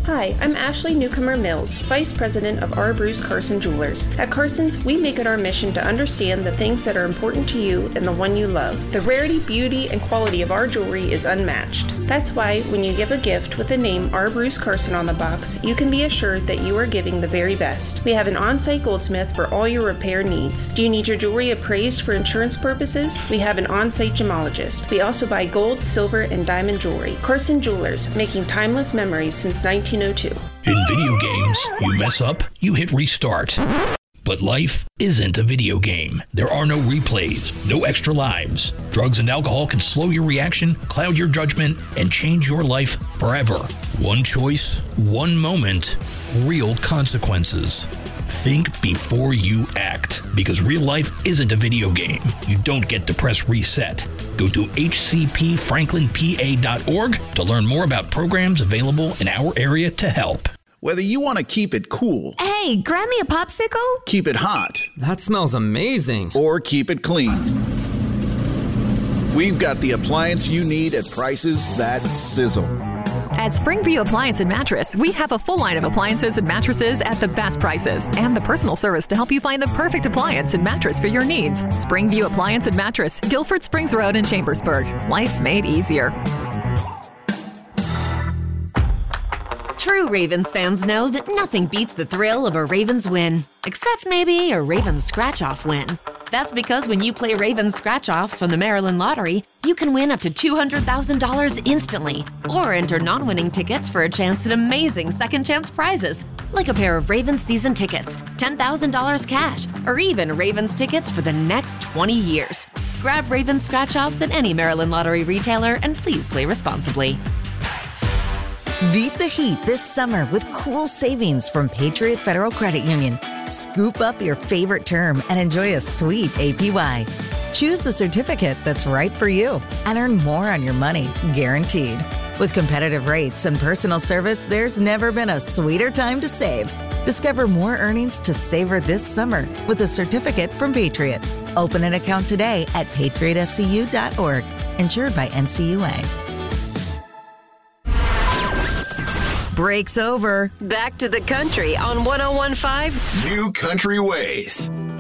Hi, I'm Ashley Newcomer Mills, Vice President of R. Bruce Carson Jewelers. At Carson's, we make it our mission to understand the things that are important to you and the one you love. The rarity, beauty, and quality of our jewelry is unmatched. That's why when you give a gift with the name R. Bruce Carson on the box, you can be assured that you are giving the very best. We have an on-site goldsmith for all your repair needs. Do you need your jewelry appraised for insurance purposes? We have an on-site gemologist. We also buy gold, silver, and diamond jewelry. Carson Jewelers, making timeless memories since 1902. In video games, you mess up, you hit restart. But life isn't a video game. There are no replays, no extra lives. Drugs and alcohol can slow your reaction, cloud your judgment, and change your life forever. One choice, one moment, real consequences. Think before you act, because real life isn't a video game. You don't get to press reset. Go to hcpfranklinpa.org to learn more about programs available in our area to help. Whether you want to keep it cool. Hey, grab me a popsicle. Keep it hot. That smells amazing. Or keep it clean. We've got the appliance you need at prices that sizzle. At Springview Appliance and Mattress, we have a full line of appliances and mattresses at the best prices and the personal service to help you find the perfect appliance and mattress for your needs. Springview Appliance and Mattress, Guilford Springs Road in Chambersburg. Life made easier. True Ravens fans know that nothing beats the thrill of a Ravens win, except maybe a Ravens scratch-off win. That's because when you play Ravens scratch-offs from the Maryland Lottery, you can win up to $200,000 instantly, or enter non-winning tickets for a chance at amazing second-chance prizes, like a pair of Ravens season tickets, $10,000 cash, or even Ravens tickets for the next 20 years. Grab Ravens scratch-offs at any Maryland Lottery retailer, and please play responsibly. Beat the heat this summer with cool savings from Patriot Federal Credit Union. Scoop up your favorite term and enjoy a sweet APY. Choose the certificate that's right for you and earn more on your money, guaranteed. With competitive rates and personal service, there's never been a sweeter time to save. Discover more earnings to savor this summer with a certificate from Patriot. Open an account today at patriotfcu.org. Insured by NCUA. Break's over. Back to the country on 101.5 New Country Ways.